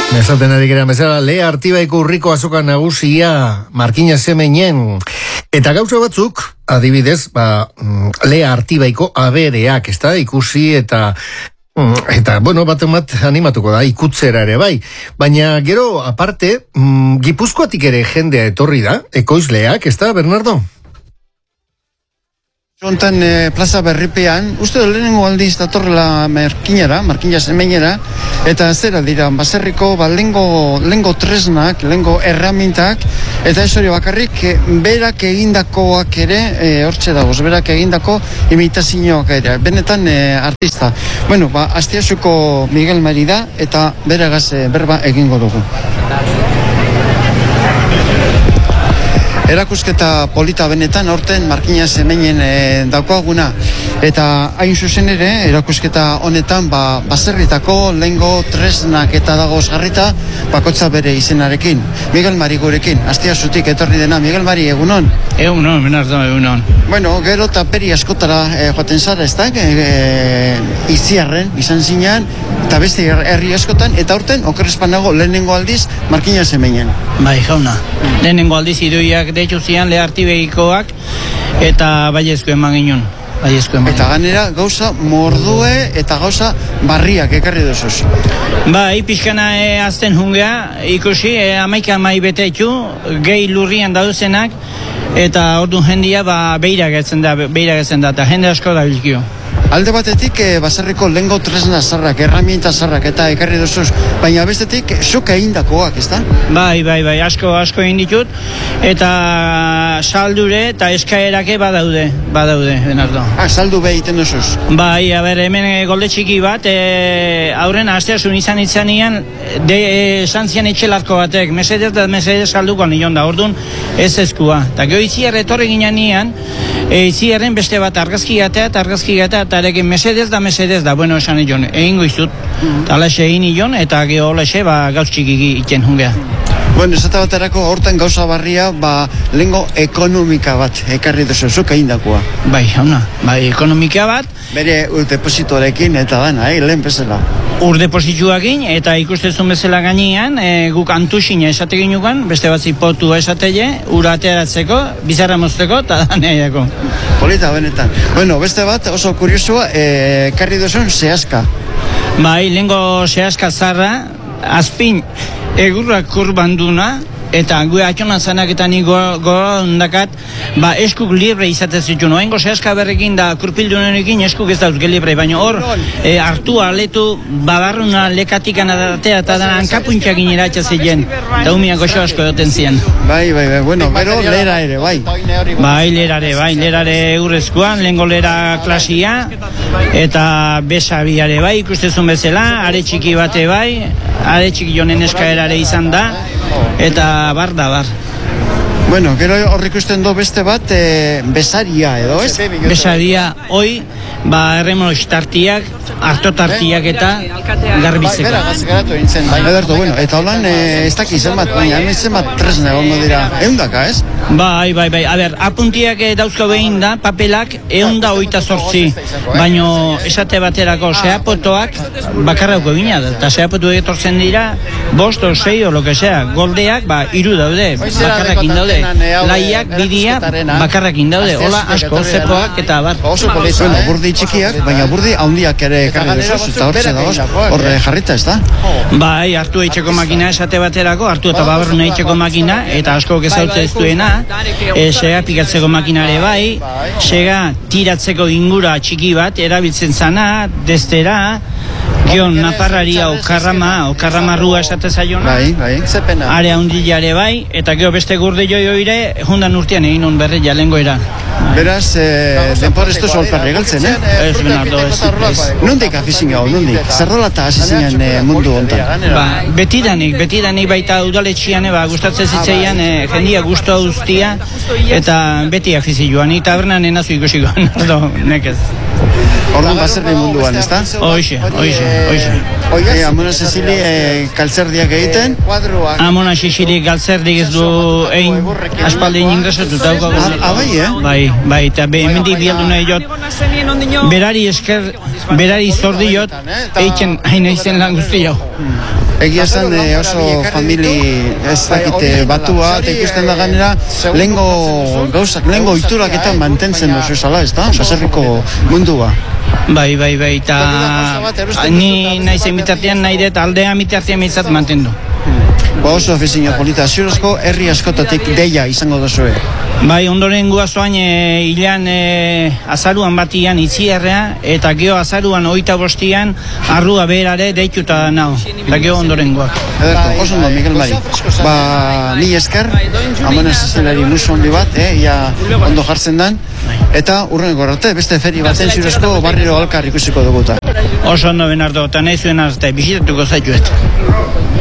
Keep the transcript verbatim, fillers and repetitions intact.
Esaten ari gera bezala, Lea Artibaiko urriko azoka nagusia Markina Zemeinen. Eta gauza batzuk, adibidez, ba, Lea Artibaiko abereak, ez da, ikusi eta... Eta, bueno, bat emat animatuko da, ikutzera ere bai. Baina, gero, aparte, mm, Gipuzkoatik ere jendea etorri da, ekoizleak, ez da, Bernardo? Hontan e, plaza berripean, uste du lehenengo aldiz datorrela Markinara, Markina Zemeinera, eta zera dira, baserriko, ba, lengo, lengo tresnak, lengo erramintak, eta ez hori bakarrik, e, berak egindakoak ere, e, hortxe dagoz, berak egindako imitazioak ere, benetan e, artista. Bueno, ba, Astiasuko Miguel Mari da, eta beragaz e, berba egingo dugu. Erakusketa polita benetan, aurten Markina Zemeinen e, daukoaguna. Eta hain zuzen ere, erakusketa honetan, ba, baserritako lengo tresnak eta dagoz jarrita, bakotza bere izenarekin. Miguel Mari gurekin, Astiasutik etorri dena. Miguel Mari, egunon? Egunon, Bernardo, egunon. Bueno, gero eta peri askotara e, joaten zara, ez da? E, e, Itziarren, izan zinean, eta beste herri askotan, eta aurten, okerrezpan nago, lehenengo aldiz, Markina Zemeinen. Bai, jauna. Lehenengo aldiz iduiak deitu zian Lea Artibaikoak eta baiezko eman ginen. Eta ganera gauza mordue eta gauza barriak ekarri duzuz. Bai, pixkana e, azten jungea, ikusi, e, amaika amai beteitu, gehi lurrian dauzenak, eta ordu jendia ba, beiragetzen da, beiragetzen da, eta jende asko da bilkio. Alde batetik, e, baserriko lengo tresna zarrak, erramienta zarrak eta ekarri duzuz, baina bestetik, soka egindakoak, ez da? Bai, bai, bai, asko, asko egin ditut, eta saldure eta eskaerake badaude, badaude, Bernardo. Ah, saldu behiten duzuz? Bai, a ber, hemen golde txiki bat, e, aurren asteasun izan itzanian, de, e, santzian etxelarko batek, mesedez da mesedez salduko nion da, orduan ez ezkua. Eta geho itziar etorri ginen nian, e, itziarren beste bat argazki gatea eta argazki gatea, eta erekin mesedez da mesedez da, bueno, esan nion, egin goizut, eta alaxe egin nion, eta geho alaxe, ba, gauz txiki iten jungea. Bueno, esate baterako horten gauza barria, ba, lengo ekonomika bat ekarri duzu, zuk egindakoa. Bai, hauna, bai, ekonomika bat. Bere depositoarekin eta dana, eh, lehen bezala. Ur deposituakin, eta ikustezun bezala gainean, e, guk antusina esate ginukan, beste batzi potua esatele, ura ateratzeko, bizarra mozteko, eta daneiako. Polita, benetan. Bueno, beste bat, oso kuriosua, e, ekarri duzun zehazka. Bai, lehengo zehazka zarra, azpin, egurrak kurbanduna, eta gue atxona zanak eta niko ondakat, ba, eskuk libre izaten zituen. Oengo zehazka berrekin da kurpildunenekin eskuk ez dauz libre, baina hor e, hartu aletu babarruna lekatikan adatea eta da hankapuntxak ineratxa ziren. Eta humiak goxo asko doten ziren. Bai, bai, bai, bueno, bero lera ere, bai. Bai, lerare, bai, lerare urrezkoan, lehengo lera klasia, eta besabiare, bai, ikustezun bezala, are txiki bate bai, are txiki jonen eskaerare izan da, eta bar da, bar. Bueno, gero hor ikusten du beste bat, e, besaria edo, ez? Besaria, hoi, ba, erremo tartiak, hartotartiak eta garbizeko. Bai, gara, garatu egin zen. Ederto, bueno, eta holan e, ez daki zenbat, baina hemen zenbat tresna egongo dira, eundaka, ez? Bai, bai, bai, a ber, apuntiak dauzko behin da, papelak, eunda oita zortzi, baino esate baterako seapotoak bakarrauko gina da, eta seapotu etortzen dira, bost o sei o lo que sea, goldeak, ba, iru daude, bakarrakin daude, laiak, bidia, bakarrakin daude, hola, asko, zepoak, eta bar. Oso polizu, bueno, burdi txikiak, baina burdi haundiak ere ekarri duzuz, eta hortze dagoz, horre jarrita, ez da? Bai, hartu eitzeko makina esate baterako, hartu eta babarruna eitzeko makina, eta asko gezautze ez duena, e, sega pikatzeko makinare bai, sega tiratzeko ingura txiki bat, erabiltzen zana, destera, gion naparraria okarrama, okarramarrua esate zaiona, bai, bai, are handilare bai, eta gero beste gurde joioire, jundan urtean egin on berri jalengoera. Beraz, eh, denpor ez duzu olperri galtzen, eh? Ez, Bernardo, ez. ez. Nondik afizin gau, nondik? Zerrola eta hasi zinen eh, mundu hontan? Ba, betidanik, betidanik baita udaletxian, ba, gustatzen zitzaian, eh, jendia guztua guztia, eta beti afizioan, eta tabernan enazu ikusiko, Bernardo, nekez. Orduan baserri munduan, ez da? Hoxe, hoxe, hoxe. E, Amona Cecili e, kaltzerdiak egiten? Amona Cecili kaltzerdik ez du egin aspaldi ingresatu dauko. Ah, bai, eh? Bai, bai, eta hemendik bialdu nahi jot, berari esker, berari zordi jot, eitzen hain eizen lan guzti jau. Egia esan eh, oso famili ez dakite batua, eta ikusten da ganera, lehengo gauzak, lehengo ituraketan mantentzen duzu esala, ez da? Baserriko mundua. Bai, bai, bai, eta ni naiz bitartean nahi dut aldea bitartean mitzat mantendu. Ba oso ofizina polita, ziurozko herri askotatik deia izango duzue. Bai, ondoren guazoan e, hilan e, azaruan batian itzierrea, eta geho azaruan oita bostian arrua berare deituta nao, eta geho ondoren guak. Ederto, oso ondo, Miguel Mari. Ba, ni esker, amonez estelari musu hondi bat, eh, ia ondo jartzen dan, eta urren gorrote, beste feri baten ziurozko barriro alkar ikusiko duguta. Oso ondo benardo, eta nahi zuen arte, bisitatuko zaituet.